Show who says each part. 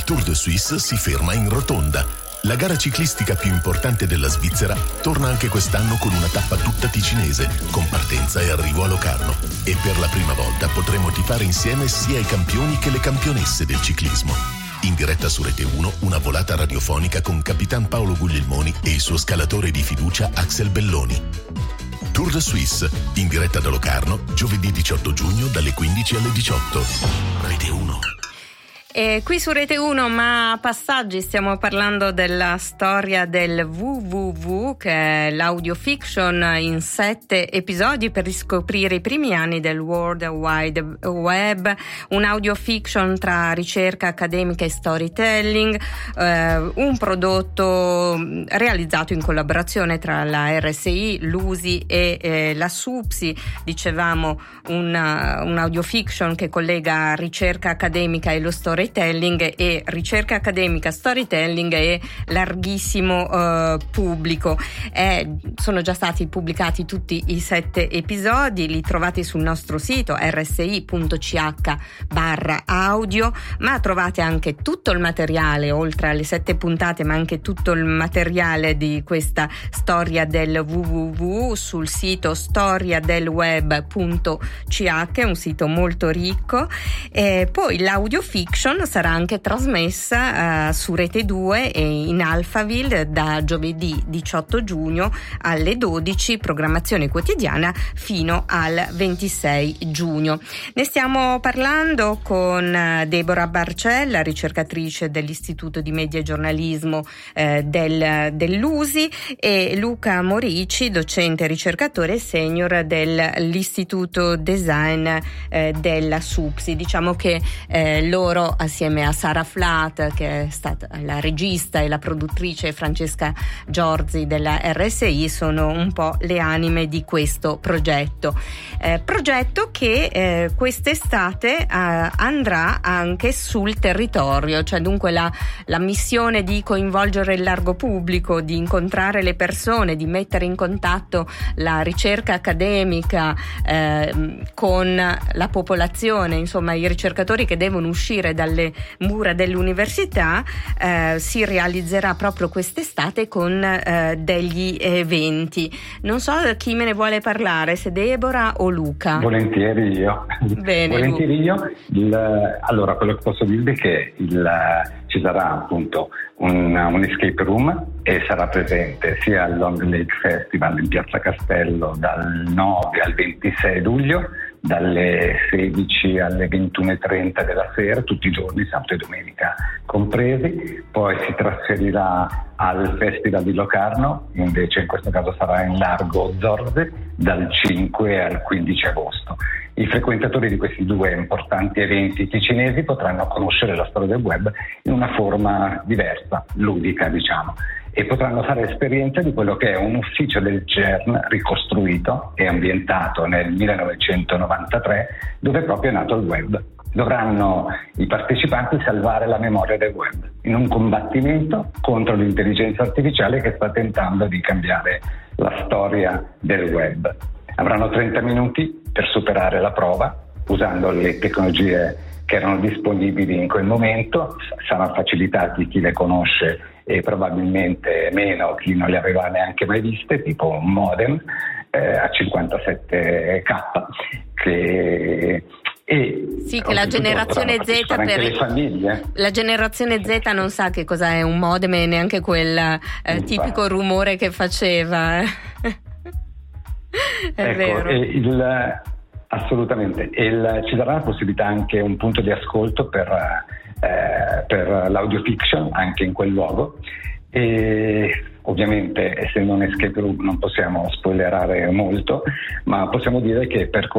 Speaker 1: Tour de Suisse si ferma in rotonda. La gara ciclistica più importante della Svizzera torna anche quest'anno con una tappa tutta ticinese, con partenza e arrivo a Locarno. E per la prima volta potremo tifare insieme sia i campioni che le campionesse del ciclismo. In diretta su Rete 1, una volata radiofonica con Capitan Paolo Guglielmoni e il suo scalatore di fiducia Axel Belloni. Tour de Suisse, in diretta da Locarno, giovedì 18 giugno dalle 15 alle 18. Rete 1.
Speaker 2: Qui su Rete 1, ma a passaggi stiamo parlando della storia del WWW, che è l'audiofiction in 7 episodi per riscoprire i primi anni del World Wide Web, un audiofiction tra ricerca accademica e storytelling, un prodotto realizzato in collaborazione tra la RSI, l'USI e la SUPSI. Dicevamo un audiofiction che collega ricerca accademica e lo storytelling, e ricerca accademica, storytelling e larghissimo pubblico. Sono già stati pubblicati tutti i 7 episodi, li trovate sul nostro sito rsi.ch/audio, ma trovate anche tutto il materiale, oltre alle 7 puntate, ma anche tutto il materiale di questa storia del www sul sito storiadelweb.ch, un sito molto ricco. Poi l'audiofiction sarà anche trasmessa su Rete 2 e in Alphaville da giovedì 18 giugno alle 12, programmazione quotidiana, fino al 26 giugno. Ne stiamo parlando con Deborah Barcella, ricercatrice dell'Istituto di Media e Giornalismo dell'USI, e Luca Morici, docente e ricercatore senior dell'Istituto Design della SUPSI. Diciamo che loro, assieme a Sara Flat, che è stata la regista e la produttrice, Francesca Giorzi della RSI, sono un po' le anime di questo progetto che quest'estate andrà anche sul territorio, cioè dunque la missione di coinvolgere il largo pubblico, di incontrare le persone, di mettere in contatto la ricerca accademica con la popolazione, insomma i ricercatori che devono uscire dalle mura dell'università, si realizzerà proprio quest'estate con degli eventi. Non so chi me ne vuole parlare, se Deborah o Luca.
Speaker 3: Volentieri io.
Speaker 2: Bene,
Speaker 3: volentieri io. Allora, quello che posso dirvi è che ci sarà appunto un escape room e sarà presente sia al Long Lake Festival in Piazza Castello dal 9 al 26 luglio, dalle 16 alle 21:30 della sera, tutti i giorni, sabato e domenica compresi. Poi si trasferirà al Festival di Locarno, invece in questo caso sarà in largo Zorze, dal 5 al 15 agosto. I frequentatori di questi 2 importanti eventi ticinesi potranno conoscere la storia del web in una forma diversa, ludica diciamo, e potranno fare esperienza di quello che è un ufficio del CERN ricostruito e ambientato nel 1993, dove proprio è nato il web. Dovranno i partecipanti salvare la memoria del web in un combattimento contro l'intelligenza artificiale che sta tentando di cambiare la storia del web. Avranno 30 minuti per superare la prova usando le tecnologie che erano disponibili in quel momento. Saranno facilitati chi le conosce e probabilmente meno chi non le aveva neanche mai viste, tipo un modem a 57K che
Speaker 2: la generazione Z, per
Speaker 3: le famiglie.
Speaker 2: La generazione Z non sa che cosa è un modem e neanche quel tipico rumore che faceva. È vero.
Speaker 3: Assolutamente. Ci darà la possibilità anche un punto di ascolto per l'audiofiction anche in quel luogo, e ovviamente essendo un escape room non possiamo spoilerare molto, ma possiamo dire che per